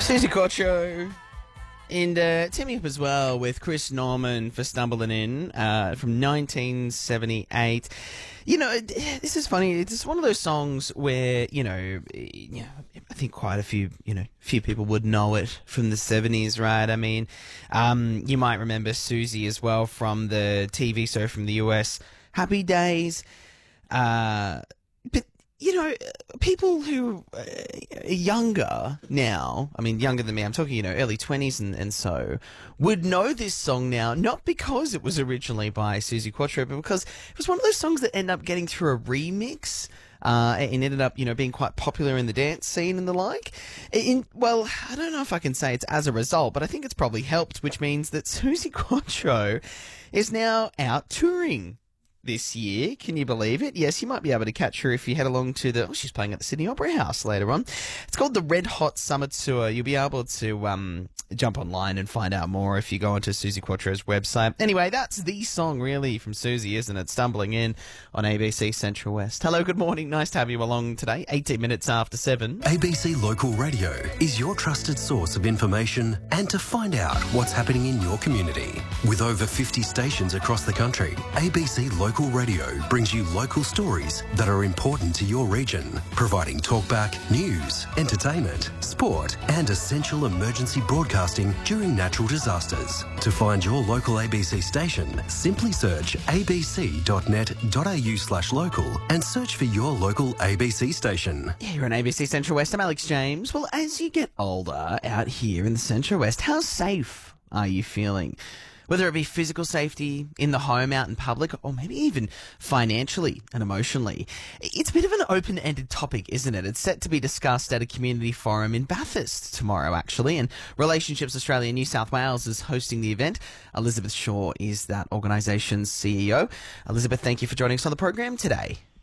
Susie Quattro and teaming up as well with Chris Norman for Stumbling In from 1978. You know, this is funny. It's one of those songs where, I think quite a few people would know it from the 70s, right? I mean, you might remember Susie as well from the TV show from the US, Happy Days. But people who are younger now, I mean, younger than me, I'm talking, early 20s and so, would know this song now, not because it was originally by Susie Quattro, but because it was one of those songs that ended up getting through a remix, and ended up, being quite popular in the dance scene and the like. Well, I don't know if I can say it's as a result, but I think it's probably helped, which means that Susie Quattro is now out touring this year. Can you believe it? Yes, you might be able to catch her if you head along to she's playing at the Sydney Opera House later on. It's called the Red Hot Summer Tour. You'll be able to jump online and find out more if you go onto Susie Quattro's website. Anyway, that's the song really from Susie, isn't it? Stumbling In on ABC Central West. Hello, good morning. Nice to have you along today. 18 minutes after 7. ABC Local Radio is your trusted source of information and to find out what's happening in your community. With over 50 stations across the country, ABC Local Radio brings you local stories that are important to your region, providing talkback, news, entertainment, sport, and essential emergency broadcasting during natural disasters. To find your local ABC station, simply search abc.net.au/local and search for your local ABC station. Yeah, you're on ABC Central West. I'm Alex James. Well, as you get older out here in the Central West, how safe are you feeling? Whether it be physical safety, in the home, out in public, or maybe even financially and emotionally. It's a bit of an open-ended topic, isn't it? It's set to be discussed at a community forum in Bathurst tomorrow, actually, and Relationships Australia New South Wales is hosting the event. Elizabeth Shaw is that organisation's CEO. Elizabeth, thank you for joining us on the program today.